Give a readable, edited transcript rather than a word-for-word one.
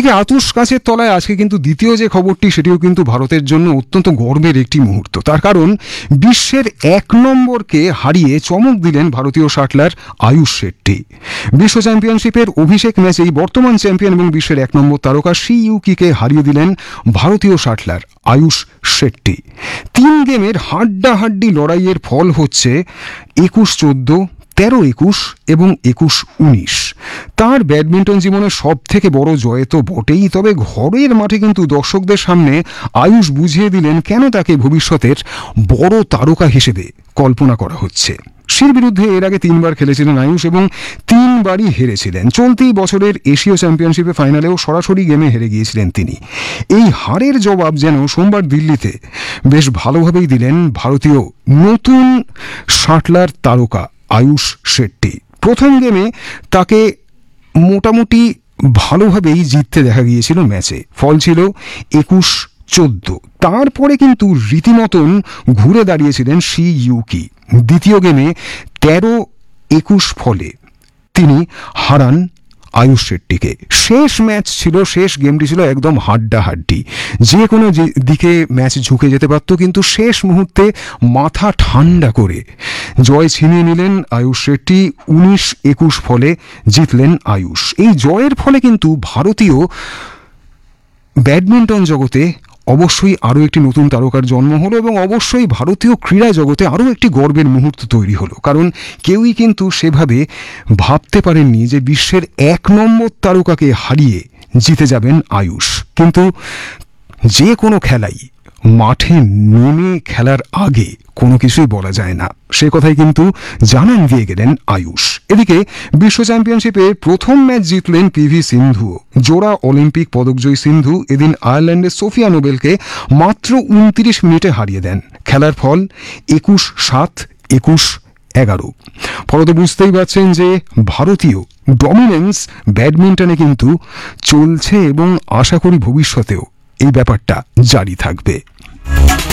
এদিকে আতুশ কাছের তলায় আজকে কিন্তু দ্বিতীয় যে খবরটি সেটিও কিন্তু ভারতের জন্য অত্যন্ত গর্বের একটি মুহূর্ত। তার কারণ বিশ্বের 1 নম্বরকে হারিয়ে চমক দিলেন ভারতীয় শাটলার আয়ুষ শেট্টি। বিশ্ব চ্যাম্পিয়নশিপের অভিষেক ম্যাচেই বর্তমান চ্যাম্পিয়ন এবং বিশ্বের 1 নম্বর তারকা শি ইউকিকে হারিয়ে দিলেন ভারতীয় শাটলার আয়ুষ শেট্টি। 3 গেমের হাড্ডাহাড্ডি লড়াইয়ের ফল হচ্ছে 21-14, 13-21 এবং 21-19। তার ব্যাডমিন্টন জীবনের সব থেকে বড় জয় তো বটেই, তবে ঘরের মাঠে কিন্তু দর্শকদের সামনে আয়ুষ বুঝিয়ে দিলেন কেন তাকে ভবিষ্যতের বড় তারকা হিসেবে কল্পনা করা হচ্ছে। শির বিরুদ্ধে এর আগে 3 বার খেলেছিলেন আয়ুষ এবং 3 বারই হেরেছিলেন। চলতি বছরের এশীয় চ্যাম্পিয়নশিপে ফাইনালেও সরাসরি গেমে হেরে গিয়েছিলেন তিনি। এই হারের জবাব যেন সোমবার দিল্লিতে বেশ ভালোভাবেই দিলেন ভারতীয় নতুন শাটলার তারকা আয়ুষ শেট্টি। প্রথম গেমে তাকে মোটামুটি ভালোভাবেই জিততে দেখা গিয়েছিল ম্যাচে, ফল ছিল 21-14। তারপরে কিন্তু রীতিমতন ঘুরে দাঁড়িয়েছিলেন শি ইউকি। দ্বিতীয় গেমে 13-21 ফলে তিনি হারান আয়ুষ শেট্টিকে। শেষ ম্যাচ ছিল, শেষ গেমটি ছিল একদম হাড্ডাহাড্ডি, যে কোনো দিকে ম্যাচ ঝুঁকে যেতে পারত, কিন্তু শেষ মুহূর্তে মাথা ঠান্ডা করে জয় ছিনিয়ে নিলেন আয়ুষ শেট্টি। 19-21 ফলে জিতলেন আয়ুষ। এই জয়ের ফলে কিন্তু ভারতীয় ব্যাডমিন্টন জগতে অবশ্যই আরও একটি নতুন তারকার জন্ম হলো এবং অবশ্যই ভারতীয় ক্রীড়া জগতে আরও একটি গর্বের মুহূর্ত তৈরি হলো। কারণ কেউই কিন্তু সেভাবে ভাবতে পারেননি যে বিশ্বের 1 নম্বর তারকাকে হারিয়ে জিতে যাবেন আয়ুষ। কিন্তু যে কোনো খেলাই মাঠে নেমে খেলার আগে কোনো কিছুই বলা যায় না, সে কথাই কিন্তু জানান দিয়ে গেলেন আয়ুষ। এদিকে বিশ্ব চ্যাম্পিয়নশিপে প্রথম ম্যাচ জিতলেন পিভি সিন্ধু। জোড়া অলিম্পিক পদকজয়ী সিন্ধু এদিন আয়ারল্যান্ডের সোফিয়া নোবেলকে মাত্র 29 মিনিটে হারিয়ে দেন। খেলার ফল 21-7, 21-11। ফলত বুঝতেই পারছেন যে ভারতীয় ডমিনেন্স ব্যাডমিন্টনে কিন্তু চলছে এবং আশা করি ভবিষ্যতেও এই ব্যাপারটা জারি থাকবে।